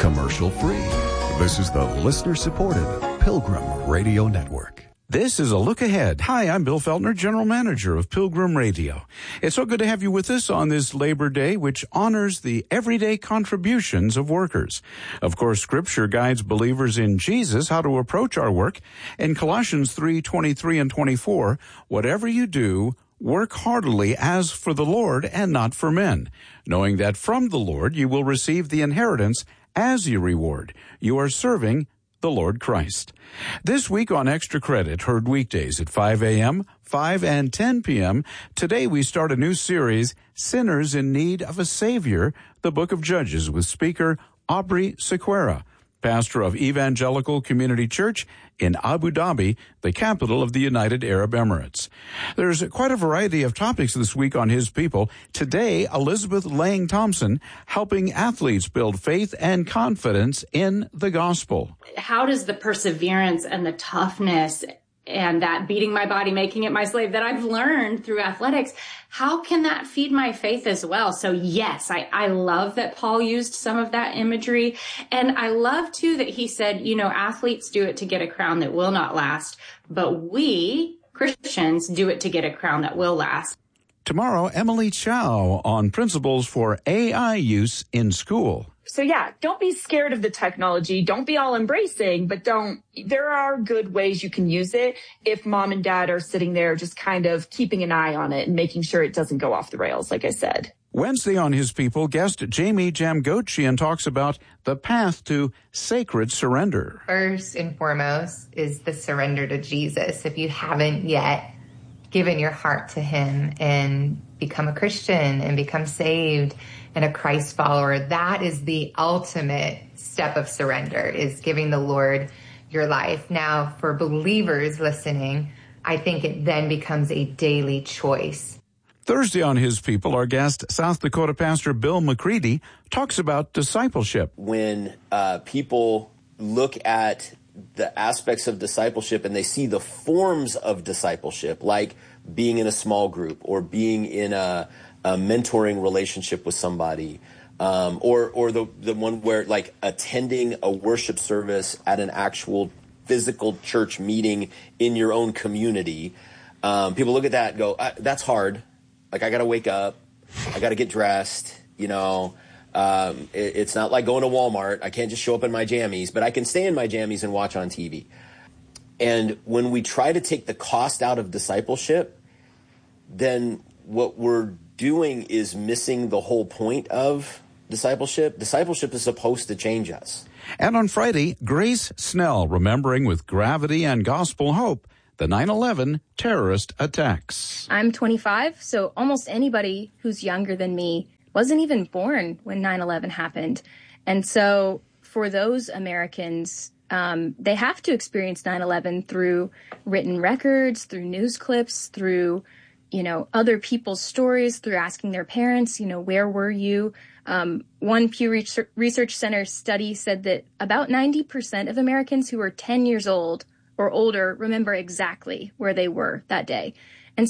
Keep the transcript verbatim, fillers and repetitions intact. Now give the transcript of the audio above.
commercial-free. This is the listener-supported Pilgrim Radio Network. This is a look ahead. Hi, I'm Bill Feltner, General Manager of Pilgrim Radio. It's so good to have you with us on this Labor Day, which honors the everyday contributions of workers. Of course, Scripture guides believers in Jesus how to approach our work. In Colossians three twenty-three and twenty-four, whatever you do, work heartily as for the Lord and not for men, knowing that from the Lord you will receive the inheritance as your reward. You are serving the Lord Christ. This week on Extra Credit, heard weekdays at five a.m., five and ten p.m. Today we start a new series, Sinners in Need of a Savior, the Book of Judges, with speaker Aubrey Sequeira, pastor of Evangelical Community Church in Abu Dhabi, the capital of the United Arab Emirates. There's quite a variety of topics this week on His People. Today, Elizabeth Lang Thompson helping athletes build faith and confidence in the gospel. How does the perseverance and the toughness and that beating my body, making it my slave that I've learned through athletics, how can that feed my faith as well? So yes, I, I love that Paul used some of that imagery. And I love too that he said, you know, athletes do it to get a crown that will not last, but we Christians do it to get a crown that will last. Tomorrow, Emily Chow on principles for A I use in school. So yeah, don't be scared of the technology. Don't be all embracing, but don't, there are good ways you can use it if mom and dad are sitting there just kind of keeping an eye on it and making sure it doesn't go off the rails, like I said. Wednesday on His People, guest Jamie Jamgochian talks about the path to sacred surrender. First and foremost is the surrender to Jesus. If you haven't yet given your heart to Him and become a Christian and become saved and a Christ follower, that is the ultimate step of surrender, is giving the Lord your life. Now, for believers listening, I think it then becomes a daily choice. Thursday on His People, our guest, South Dakota pastor Bill McCready, talks about discipleship. When uh, people look at the aspects of discipleship and they see the forms of discipleship, like being in a small group or being in a, a mentoring relationship with somebody, um, or or the the one where like attending a worship service at an actual physical church meeting in your own community. Um, people look at that and go, that's hard. Like, I got to wake up. I got to get dressed. You know, um, it, it's not like going to Walmart. I can't just show up in my jammies, but I can stay in my jammies and watch on T V. And when we try to take the cost out of discipleship, then what we're doing is missing the whole point of discipleship. Discipleship is supposed to change us. And on Friday, Grace Snell, remembering with gravity and gospel hope the nine eleven terrorist attacks. I'm twenty-five, so almost anybody who's younger than me wasn't even born when nine eleven happened. And so for those Americans, um, they have to experience nine eleven through written records, through news clips, through, you know, other people's stories, through asking their parents, you know, where were you? Um, one Pew Research Center study said that about ninety percent of Americans who are ten years old or older remember exactly where they were that day.